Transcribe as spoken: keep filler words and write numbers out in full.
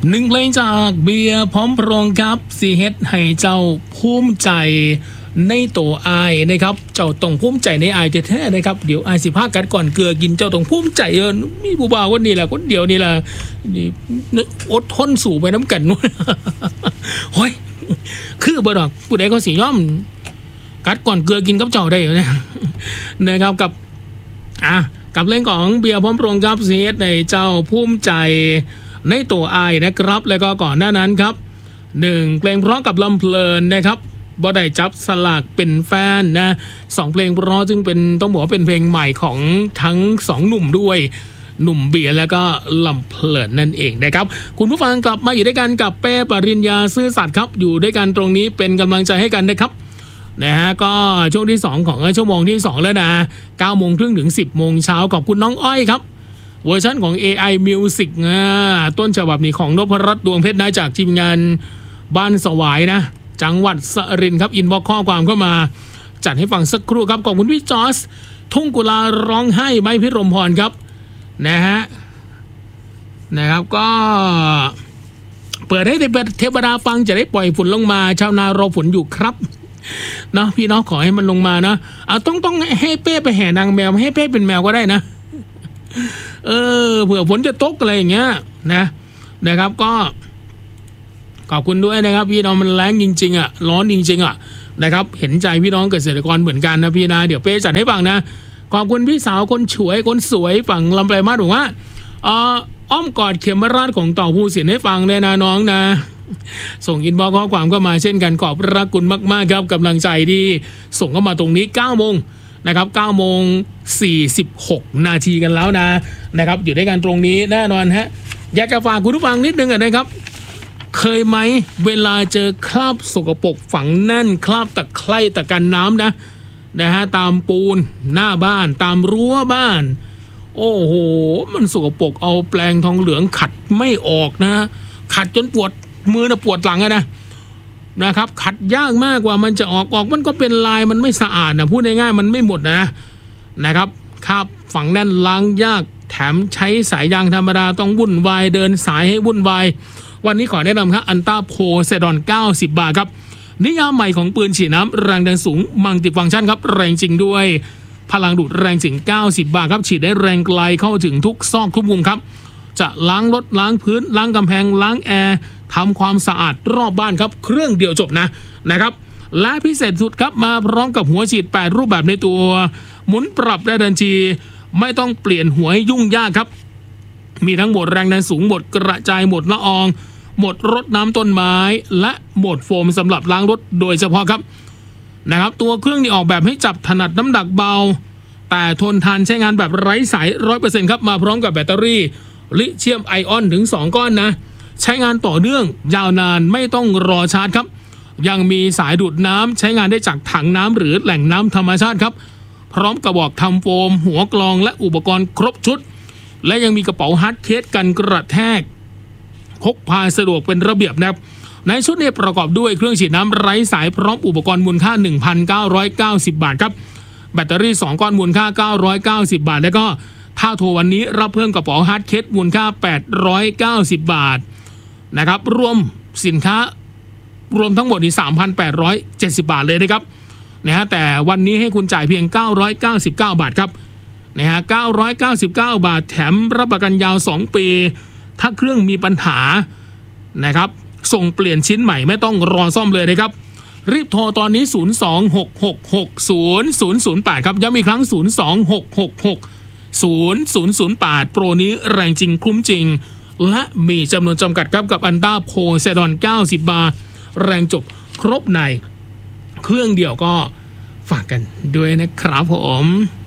หนึ่งเพลงจากเบียร์พร้อมพรงครับสีเฮ็ดให้เจ้าภูมิใจในตัวอายนะครับเจ้าต้องภูมิใจในอายแท้ๆนะครับเดี๋ยวอายสิพากัดก่อนเกลือกินเจ้าต้องภูมิใจเออมีผู้บ่าวคนนี้แหละคนเดียวนี่แหละนี่อดทนสู่ไปน้ำกันนู้นโอ้ยคือบ่ดอกผู้ใดก็สิย่อมกัดก่อนเกลือกินกับเจ้าได้นะนะครับกับอ่ะกับเรื่องของเบียร์พร้อมพรงครับสีเฮ็ดให้เจ้าภูมิใจในตัวอายนะครับแล้วก็ก่อนหน้านั้นครับหนึ่งเพลงเพราะกับลำเพลินนะครับบ่ได้จับสลากเป็นแฟนนะสองเพลงเพราะจึงเป็นต้องบอกว่าเป็นเพลงใหม่ของทั้งสองหนุ่มด้วยหนุ่มเบียร์แล้วก็ลำเพลินนั่นเองนะครับคุณผู้ฟังกลับมาอยู่ด้วยกันกับเป้ปริญญาซื่อสัตย์ครับอยู่ด้วยกันตรงนี้เป็นกำลังใจให้กันนะครับนะฮะก็ช่วงที่สองของชั่วโมงที่สองแล้วนะเก้าโมงครึ่งถึงสิบโมงเช้าขอบคุณน้องอ้อยครับเวอร์ชันของ เอ ไอ Music นะต้นฉบับนี้ของนพรัตน์ดวงเพชรนะจากทีมงานบ้านสวายนะจังหวัดสุรินทร์ครับอินบ็อกซ์ข้อความเข้ามาจัดให้ฟังสักครู่ครับขอบคุณพี่จอสทุ่งกุลาร้องไห้ไม้พิรมพรครับนะฮะนะครับก็เปิดให้เทวดาฟังจะได้ปล่อยฝนลงมาชาวนารอฝนอยู่ครับเนาะพี่น้องขอให้มันลงมานะเอาต้องต้องให้เป้ไปแห่นางแมวให้เป้เป็นแมวก็ได้นะเออเผื่อฝนจะตกอะไรอย่างเงี้ยนะนะครับก็ขอบคุณด้วยนะครับพี่น้องมันแรงจริงๆอ่ะร้อนจริงๆอ่ะนะครับเห็นใจพี่น้องเกษตรกรเหมือนกันนะพี่นะเดี๋ยวเป้จัดให้ฟังนะขอบคุณพี่สาวคนสวยคนสวยฝั่งลำไยมาถูกว่าอ่าอ้อมกอดเข็มราชของต่อผู้เสียนให้ฟังเลยนะน้องนะส่งอินบ็อกซ์ข้อความเข้ามาเช่นกันขอบพระคุณมากๆครับกำลังใจที่ส่งเข้ามาตรงนี้เก้าโมงนะครับเก้าโมงสี่สิบหกนาทีกันแล้วนะนะครับอยู่ด้วยกันตรงนี้แน่นอนฮะอยากจะฝากคุณผู้ฟังนิดนึงนะครับเคยไหมเวลาเจอคราบสกปรกฝังแน่นคราบตะไคร่ตะกันน้ำนะนะฮะตามปูนหน้าบ้านตามรั้วบ้านโอ้โหมันสกปรกเอาแปรงทองเหลืองขัดไม่ออกนะขัดจนปวดมือนะปวดหลังอะนะนะครับขัดยากมากกว่ามันจะออกออกมันก็เป็นลายมันไม่สะอาดนะพูดง่ายๆมันไม่หมดนะนะครับคราบฝังแน่นล้างยากแถมใช้สายยางธรรมดาต้องวุ่นวายเดินสายให้วุ่นวายวันนี้ขอแนะนำครับอันต้าโพเซดอนเก้าสิบบาทครับนิยามใหม่ของปืนฉีดน้ำแรงดันสูงมัลติฟังก์ชันครับแรงจริงด้วยพลังดูดแรงถึงเก้าสิบบาทครับฉีดได้แรงไกลเข้าถึงทุกซอกทุกมุมครับจะล้างรถล้างพื้นล้างกำแพงล้างแอร์ทำความสะอาดรอบบ้านครับเครื่องเดียวจบนะนะครับและพิเศษสุดครับมาพร้อมกับหัวฉีดแปดรูปแบบในตัวหมุนปรับได้ทันทีไม่ต้องเปลี่ยนหัวให้ยุ่งยากครับมีทั้งโหมดแรงดันสูงโหมดกระจายโหมดละอองโหมดรดน้ำต้นไม้และโหมดโฟมสำหรับล้างรถโดยเฉพาะครับนะครับตัวเครื่องนี้ออกแบบให้จับถนัดน้ำหนักเบาแต่ทนทานใช้งานแบบไร้สาย ร้อยเปอร์เซ็นต์ ครับมาพร้อมกับแบตเตอรี่ลิเธียมไอออนถึงสองก้อนนะใช้งานต่อเนื่องยาวนานไม่ต้องรอชาร์จครับยังมีสายดูดน้ำใช้งานได้จากถังน้ำหรือแหล่งน้ำธรรมชาติครับพร้อมกระบอกทำโฟมหัวกรองและอุปกรณ์ครบชุดและยังมีกระเป๋าฮาร์ดเคสกันกระแทกพกพาสะดวกเป็นระเบียบนะครับในชุดนี้ประกอบด้วยเครื่องฉีดน้ำไร้สายพร้อมอุปกรณ์มูลค่า หนึ่งพันเก้าร้อยเก้าสิบ บาทครับแบตเตอรี่สองก้อนมูลค่าเก้าร้อยเก้าสิบบาทแล้วก็ถ้าโทรวันนี้รับเพิ่มกระเป๋าฮาร์ดเคสมูลค่าแปดร้อยเก้าสิบบาทนะครับรวมสินค้ารวมทั้งหมดนี่ สามพันแปดร้อยเจ็ดสิบ บาทเลยนะครับนะฮะแต่วันนี้ให้คุณจ่ายเพียงเก้าร้อยเก้าสิบเก้าบาทครับนะฮะเก้าร้อยเก้าสิบเก้าบาทแถมรับประกันยาวสองปีถ้าเครื่องมีปัญหานะครับส่งเปลี่ยนชิ้นใหม่ไม่ต้องรอซ่อมเลยนะครับรีบโทรตอนนี้ศูนย์ สอง หก หก หก ศูนย์ ศูนย์ ศูนย์ แปดครับย้ำอีกครั้งศูนย์ สอง หก หก หก ศูนย์ ศูนย์ ศูนย์ แปดโปรนี้แรงจริงคุ้มจริงและมีจำนวนจำกัดครับกับอันต้าโพเซดอนเก้าสิบบาทแรงจบครบในเครื่องเดียวก็ฝากกันด้วยนะครับผม